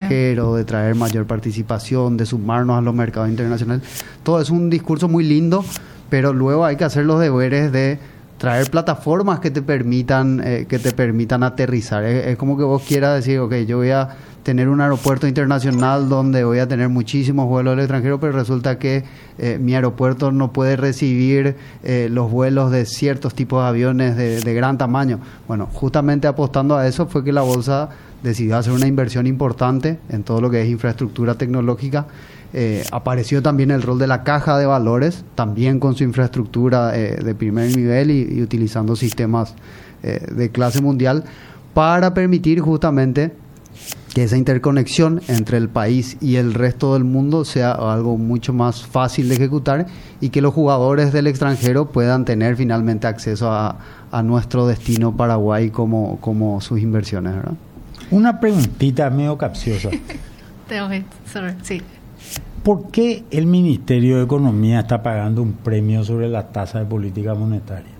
extranjero, de traer mayor participación, de sumarnos a los mercados internacionales. Todo es un discurso muy lindo, pero luego hay que hacer los deberes de traer plataformas que te permitan aterrizar. Es como que vos quieras decir, ok, yo voy a tener un aeropuerto internacional donde voy a tener muchísimos vuelos del extranjero, pero resulta que mi aeropuerto no puede recibir los vuelos de ciertos tipos de aviones de gran tamaño. Bueno, justamente apostando a eso fue que la Bolsa decidió hacer una inversión importante en todo lo que es infraestructura tecnológica. Apareció también el rol de la caja de valores, también con su infraestructura de primer nivel y utilizando sistemas de clase mundial para permitir justamente que esa interconexión entre el país y el resto del mundo sea algo mucho más fácil de ejecutar y que los jugadores del extranjero puedan tener finalmente acceso a nuestro destino Paraguay como sus inversiones, ¿verdad? Una preguntita medio capciosa. Sí. ¿Por qué el Ministerio de Economía está pagando un premio sobre la tasa de política monetaria?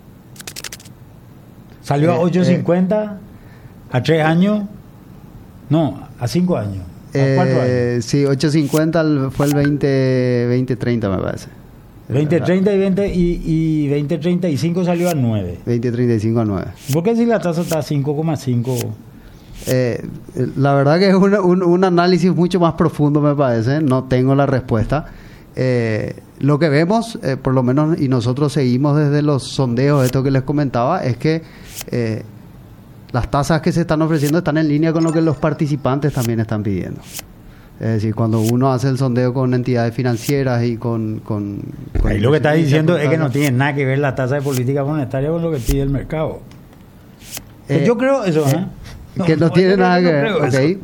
¿Salió a 8.50 a 3 años? No, a 5 años. ¿A 4 años? Sí, 8.50 fue el 2030 me parece. 2030 y 2035 salió a 9. 2035 a 9. ¿Por qué si la tasa está a 5,5? La verdad que es un análisis mucho más profundo, me parece. No tengo la respuesta. Lo que vemos, por lo menos, y nosotros seguimos desde los sondeos, esto que les comentaba, es que las tasas que se están ofreciendo están en línea con lo que los participantes también están pidiendo. Es decir, cuando uno hace el sondeo con entidades financieras y con ahí lo que está diciendo es que no tiene nada que ver la tasa de política monetaria con lo que pide el mercado. Yo creo eso, que no tiene nada que ver. Okay.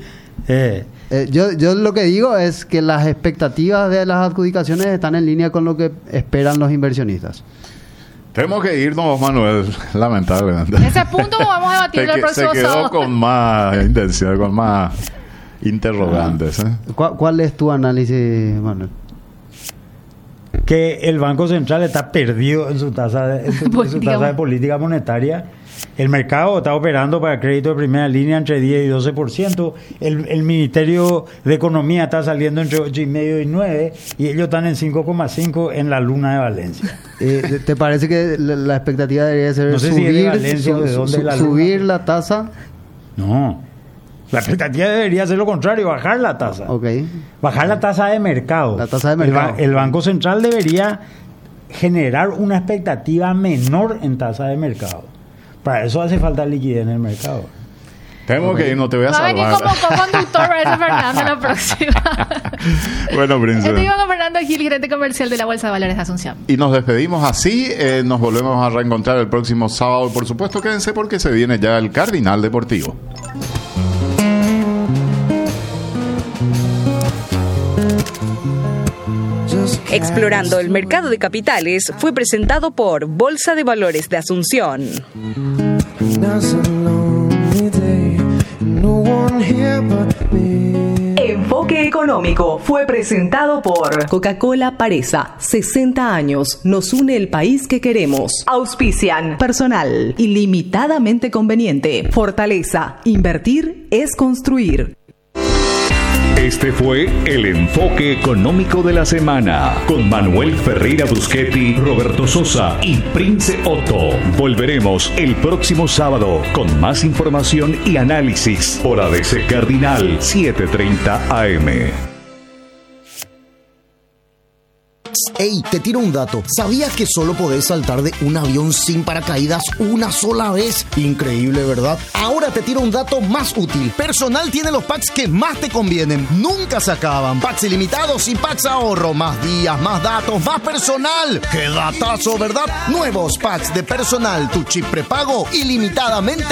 Yo lo que digo es que las expectativas de las adjudicaciones están en línea con lo que esperan los inversionistas. Tenemos que irnos, Manuel, lamentablemente. Ese punto vamos a debatirlo el próximo sábado. Se quedó con más intensidad, con más interrogantes. ¿Cuál es tu análisis, Manuel? Que el Banco Central está perdido en su tasa de política monetaria. El mercado está operando para crédito de primera línea entre 10 y 12%. El Ministerio de Economía está saliendo entre 8,5 y 9 y ellos están en 5,5 en la luna de Valencia. ¿Te parece que la expectativa debería ser no sé subir, si es de Valencia o de dónde la subir la tasa? No. La expectativa debería ser lo contrario, bajar la tasa. Okay. Bajar la tasa de mercado. La tasa de mercado. El Banco Central debería generar una expectativa menor en tasa de mercado. Para eso hace falta liquidez en el mercado. Tengo que ir, no te voy a salvar. Va a venir como conductor Fernando la próxima. Bueno, Príncipe. Estoy con Fernando Gil, gerente comercial de la Bolsa de Valores de Asunción. Y nos despedimos así. Nos volvemos a reencontrar el próximo sábado. Por supuesto, quédense porque se viene ya el Cardinal Deportivo. Explorando el mercado de capitales fue presentado por Bolsa de Valores de Asunción. Enfoque Económico fue presentado por Coca-Cola Paresa, 60 años, nos une el país que queremos. Auspician Personal, ilimitadamente conveniente. Fortaleza, invertir es construir. Este fue el Enfoque Económico de la Semana con Manuel Ferreira Bruschetti, Roberto Sosa y Prince Otto. Volveremos el próximo sábado con más información y análisis por ADC Cardinal 7:30 AM. Ey, te tiro un dato. ¿Sabías que solo podés saltar de un avión sin paracaídas una sola vez? Increíble, ¿verdad? Ahora te tiro un dato más útil. Personal tiene los packs que más te convienen. Nunca se acaban. Packs ilimitados y packs ahorro. Más días, más datos, más personal. ¡Qué datazo!, ¿verdad? Nuevos packs de Personal, tu chip prepago ilimitadamente